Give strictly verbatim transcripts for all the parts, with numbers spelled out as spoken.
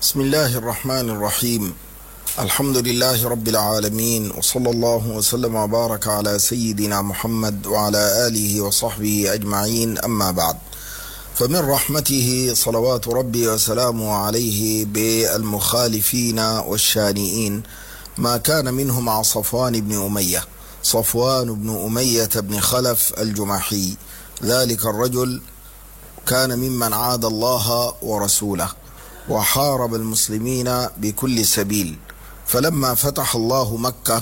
بسم الله الرحمن الرحيم. الحمد لله رب العالمين، وصلى الله وسلم وبارك على سيدنا محمد وعلى آله وصحبه أجمعين، أما بعد. فمن رحمته صلوات ربي وسلامه عليه بالمخالفين والشانئين ما كان منه مع صفوان بن أمية صفوان بن أمية بن خلف الجمحي. ذلك الرجل كان ممن عاد الله ورسوله وحارب المسلمين بكل سبيل، فلما فتح الله مكة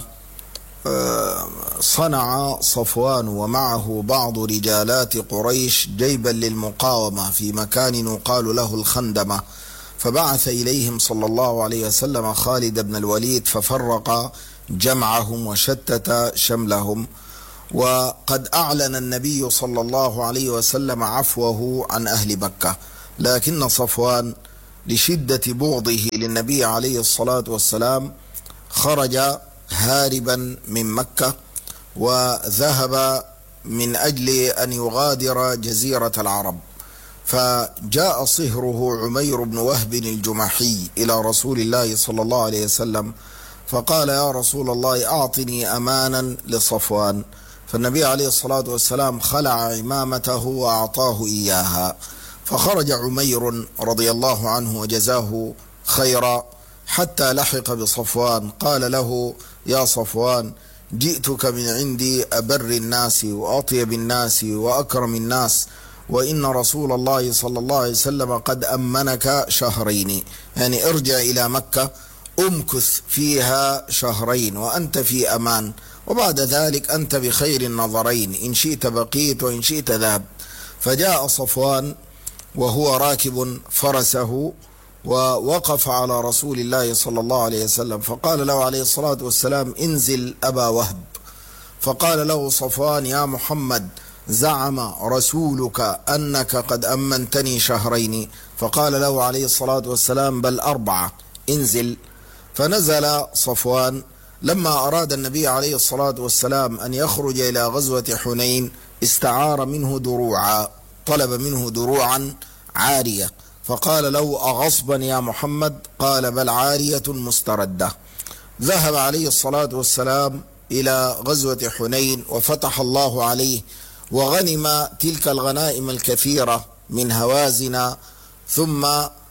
صنع صفوان ومعه بعض رجالات قريش جيبا للمقاومة في مكان يقال له الخندمة، فبعث إليهم صلى الله عليه وسلم خالد بن الوليد ففرق جمعهم وشتت شملهم. وقد أعلن النبي صلى الله عليه وسلم عفوه عن أهل مكة، لكن صفوان لشدة بغضه للنبي عليه الصلاة والسلام خرج هاربا من مكة وذهب من أجل أن يغادر جزيرة العرب، فجاء صهره عمير بن وهب الجمحي إلى رسول الله صلى الله عليه وسلم فقال: يا رسول الله، أعطني أمانا لصفوان. فالنبي عليه الصلاة والسلام خلع عمامته وأعطاه إياها، فخرج عمير رضي الله عنه وجزاه خيرا حتى لحق بصفوان. قال له: يا صفوان، جئتك من عندي أبر الناس وأطيب الناس وأكرم الناس، وإن رسول الله صلى الله عليه وسلم قد أمنك شهرين، يعني ارجع إلى مكة أمكث فيها شهرين وأنت في أمان، وبعد ذلك أنت بخير النظرين، إن شئت بقيت وإن شئت ذهب. فجاء صفوان وهو راكب فرسه ووقف على رسول الله صلى الله عليه وسلم، فقال له عليه الصلاة والسلام: انزل أبا وهب. فقال له صفوان: يا محمد، زعم رسولك أنك قد أمنتني شهرين. فقال له عليه الصلاة والسلام: بل أربعة، انزل. فنزل صفوان. لما أراد النبي عليه الصلاة والسلام أن يخرج إلى غزوة حنين استعار منه دروعا، طلب منه دروعا عارية، فقال له: أغصبا يا محمد؟ قال: بل عارية مستردة. ذهب عليه الصلاة والسلام إلى غزوة حنين وفتح الله عليه وغنم تلك الغنائم الكثيرة من هوازن، ثم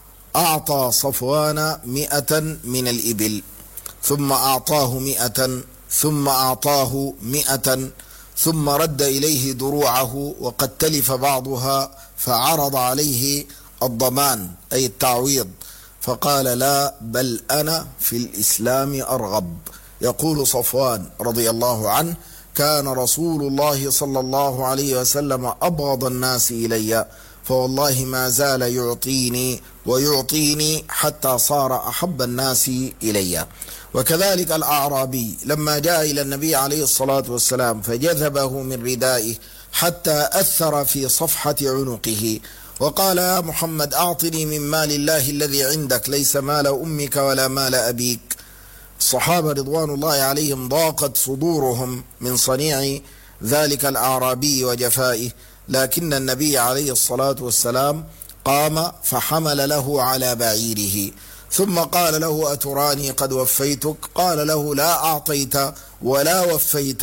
أعطى صفوان مئة من الإبل، ثم أعطاه مئة، ثم أعطاه مئة، ثم رد إليه دروعه وقد تلف بعضها، فعرض عليه الضمان أي التعويض، فقال: لا، بل أنا في الإسلام أرغب. يقول صفوان رضي الله عنه: كان رسول الله صلى الله عليه وسلم أبغض الناس إلي، فوالله ما زال يعطيني ويعطيني حتى صار أحب الناس إلي. وكذلك الأعرابي لما جاء إلى النبي عليه الصلاة والسلام فجذبه من ردائه حتى أثر في صفحة عنقه وقال: يا محمد، أعطني من مال الله الذي عندك، ليس مال أمك ولا مال أبيك. الصحابة رضوان الله عليهم ضاقت صدورهم من صنيع ذلك الأعرابي وجفائه، لكن النبي عليه الصلاة والسلام قام فحمل له على بعيره، ثم قال له: أتراني قد وفيتك؟ قال له: لا أعطيت ولا وفيت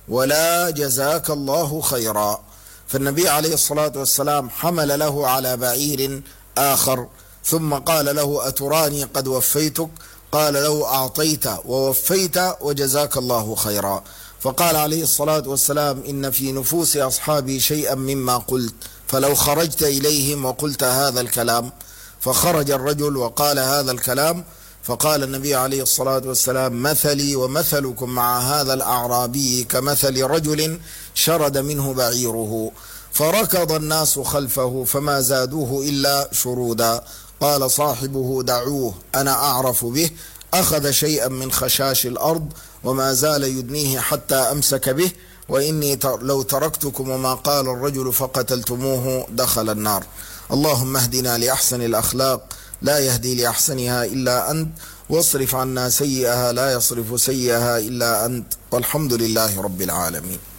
ولا جزاك الله خيرا. فالنبي عليه الصلاة والسلام حمل له على بعير آخر، ثم قال له: أتراني قد وفيتك؟ قال له: أعطيت ووفيت وجزاك الله خيرا. فقال عليه الصلاة والسلام: إن في نفوس أصحابي شيئا مما قلت، فلو خرجت إليهم وقلت هذا الكلام. فخرج الرجل وقال هذا الكلام، فقال النبي عليه الصلاة والسلام: مثلي ومثلكم مع هذا الأعرابي كمثل رجل شرد منه بعيره، فركض الناس خلفه فما زادوه إلا شرودا. قال صاحبه: دعوه، أنا أعرف به. أخذ شيئا من خشاش الأرض وما زال يدنيه حتى أمسك به، وإني لو تركتكم وما قال الرجل فقتلتموه دخل النار. اللهم اهدنا لأحسن الأخلاق، لا يهدي لأحسنها إلا أنت، واصرف عنا سيئها، لا يصرف سيئها إلا أنت، والحمد لله رب العالمين.